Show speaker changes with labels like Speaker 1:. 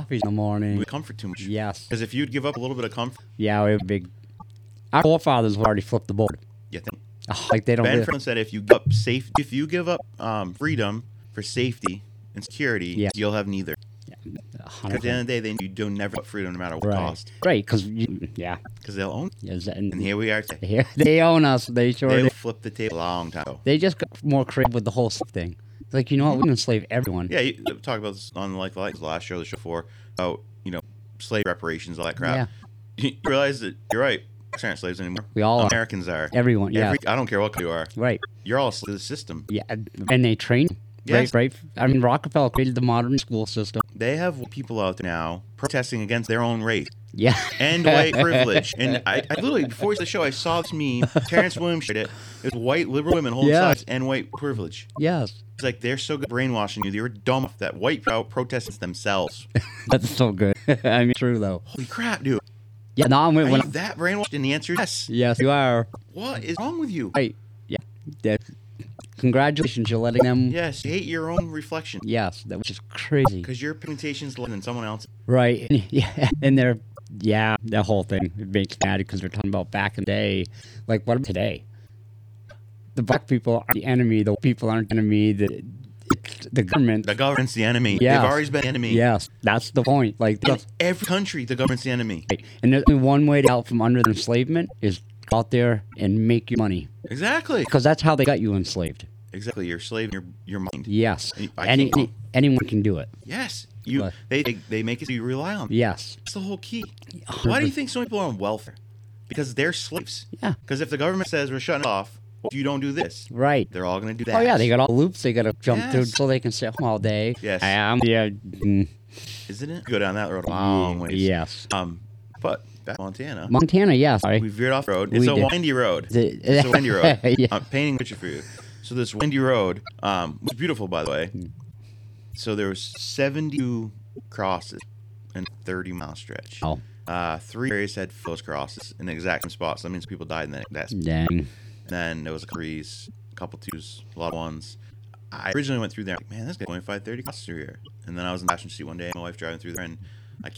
Speaker 1: coffees in the morning.
Speaker 2: We comfort too much.
Speaker 1: Yes.
Speaker 2: Because if you'd give up a little bit of comfort,
Speaker 1: Yeah, we have big. Our forefathers already flipped the board.
Speaker 2: you think.
Speaker 1: Like they don't.
Speaker 2: Ben
Speaker 1: live-
Speaker 2: Franklin said, if you give up freedom for safety and security,
Speaker 1: Yeah.
Speaker 2: you'll have neither.
Speaker 1: 100%.
Speaker 2: At the end of the day, you don't never have freedom no matter what
Speaker 1: Right.
Speaker 2: cost.
Speaker 1: Right, because yeah,
Speaker 2: Because they'll own.
Speaker 1: yes,
Speaker 2: And here we are today.
Speaker 1: here they own us. They sure
Speaker 2: They
Speaker 1: do.
Speaker 2: flipped the table a long time ago.
Speaker 1: They just got more creative with the whole thing. It's like, you know what? We can enslave everyone.
Speaker 2: Yeah, you talk about this on like the last show, the show before, about slave reparations, all that crap. You realize that you're right. Blacks aren't slaves anymore.
Speaker 1: We all are.
Speaker 2: Americans are.
Speaker 1: Everyone, yeah.
Speaker 2: I don't care what country you are.
Speaker 1: Right.
Speaker 2: You're all a slave to the system.
Speaker 1: Yeah, and they train.
Speaker 2: Yes.
Speaker 1: Right. I mean, Rockefeller created the modern school system.
Speaker 2: They have people out there now protesting against their own race
Speaker 1: Yeah.
Speaker 2: and white privilege. And I literally, before the show, I saw this meme. Terrence Williams shared it. It was white liberal women holding
Speaker 1: Yeah.
Speaker 2: signs and white privilege.
Speaker 1: Yes.
Speaker 2: It's like they're so good at brainwashing you. They were dumb enough that white crowd protests themselves.
Speaker 1: That's so good. I mean, true though.
Speaker 2: Holy crap, dude.
Speaker 1: Yeah. No, I'm
Speaker 2: Are
Speaker 1: when
Speaker 2: you that brainwashed? And the answer is yes.
Speaker 1: yes, you are.
Speaker 2: What is wrong with you?
Speaker 1: Right. Yeah. That, congratulations, you're letting them.
Speaker 2: Yes, you hate your own reflection.
Speaker 1: Yes, that was just crazy.
Speaker 2: Because your pigmentation's less than someone else.
Speaker 1: Right. Yeah. And they're, yeah, that whole thing, it makes me mad because they're talking about back in the day. Like, what about today? The black people are the enemy. The white people aren't the enemy. The government.
Speaker 2: The government's the enemy.
Speaker 1: Yes.
Speaker 2: They've always been the enemy.
Speaker 1: Yes, that's the point. Like,
Speaker 2: In every country, the government's the enemy.
Speaker 1: right. And there's only one way to out from under the enslavement is go out there and make your money.
Speaker 2: Exactly.
Speaker 1: Because that's how they got you enslaved.
Speaker 2: Exactly. You're a slave in your mind.
Speaker 1: Yes.
Speaker 2: I can't-
Speaker 1: Anyone can do it.
Speaker 2: Yes.
Speaker 1: What?
Speaker 2: They make it so you rely on them.
Speaker 1: Yes.
Speaker 2: That's the whole key. Why do you think so many people are on welfare? Because they're slaves.
Speaker 1: Yeah.
Speaker 2: Because if the government says we're shutting it off, well, if you don't do this,
Speaker 1: Right.
Speaker 2: they're all going to do that.
Speaker 1: Oh, yeah, they got all the loops they got to jump through
Speaker 2: Yes.
Speaker 1: so they can sit home all day.
Speaker 2: Yes.
Speaker 1: Mm,
Speaker 2: Isn't it? Go down that road a long ways.
Speaker 1: yes.
Speaker 2: But back to Montana.
Speaker 1: Montana, yeah, sorry.
Speaker 2: We veered off the road.
Speaker 1: We
Speaker 2: It's a
Speaker 1: did.
Speaker 2: windy road.
Speaker 1: The-
Speaker 2: It's a windy road.
Speaker 1: Yeah.
Speaker 2: I'm painting a picture for you. So this windy road was beautiful, by the way. So there was 72 crosses in a 30-mile stretch.
Speaker 1: Oh,
Speaker 2: 3 areas had those crosses in the exact same spots. That means people died in that.
Speaker 1: dang.
Speaker 2: And then there was a threes, a couple twos, a lot of ones. I originally went through there, like, man, this guy 25, 30 crosses through here. And then I was in the passenger seat one day, my wife driving through there, and